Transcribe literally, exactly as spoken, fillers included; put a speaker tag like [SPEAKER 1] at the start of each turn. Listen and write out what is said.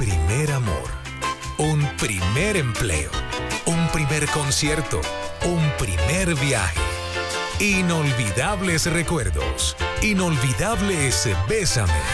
[SPEAKER 1] primer amor, un primer empleo, un primer concierto, un primer viaje. Inolvidables recuerdos, inolvidables Bésame.